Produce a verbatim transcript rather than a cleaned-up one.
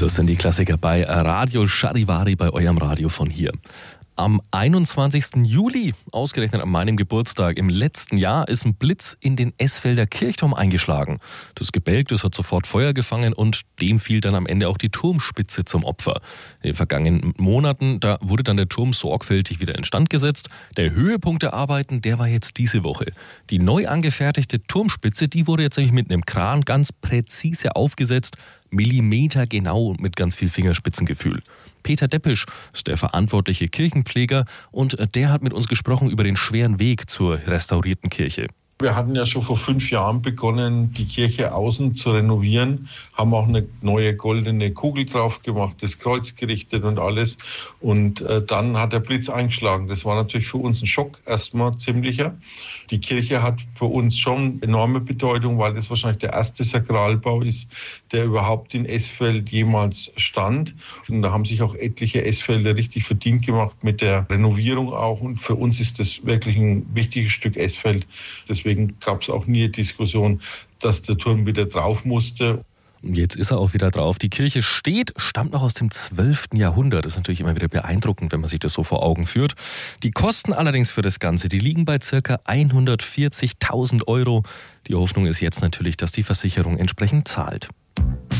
Das sind die Klassiker bei Radio Charivari, bei eurem Radio von hier. Am einundzwanzigsten Juli, ausgerechnet an meinem Geburtstag im letzten Jahr, ist ein Blitz in den Esfelder Kirchturm eingeschlagen. Das Gebälk, das hat sofort Feuer gefangen und dem fiel dann am Ende auch die Turmspitze zum Opfer. In den vergangenen Monaten, da wurde dann der Turm sorgfältig wieder instand gesetzt. Der Höhepunkt der Arbeiten, der war jetzt diese Woche. Die neu angefertigte Turmspitze, die wurde jetzt nämlich mit einem Kran ganz präzise aufgesetzt, Millimeter genau und mit ganz viel Fingerspitzengefühl. Peter Deppisch ist der verantwortliche Kirchenpfleger und der hat mit uns gesprochen über den schweren Weg zur restaurierten Kirche. Wir hatten ja schon vor fünf Jahren begonnen, die Kirche außen zu renovieren, haben auch eine neue goldene Kugel drauf gemacht, das Kreuz gerichtet und alles. Und äh, dann hat der Blitz eingeschlagen. Das war natürlich für uns ein Schock, erstmal ziemlicher. Die Kirche hat für uns schon enorme Bedeutung, weil das wahrscheinlich der erste Sakralbau ist, der überhaupt in Esfeld jemals stand. Und da haben sich auch etliche Esfelder richtig verdient gemacht mit der Renovierung auch. Und für uns ist das wirklich ein wichtiges Stück Esfeld. Deswegen gab es auch nie eine Diskussion, dass der Turm wieder drauf musste. Jetzt ist er auch wieder drauf. Die Kirche steht, stammt noch aus dem zwölften Jahrhundert. Das ist natürlich immer wieder beeindruckend, wenn man sich das so vor Augen führt. Die Kosten allerdings für das Ganze, die liegen bei ca. hundertvierzigtausend Euro. Die Hoffnung ist jetzt natürlich, dass die Versicherung entsprechend zahlt.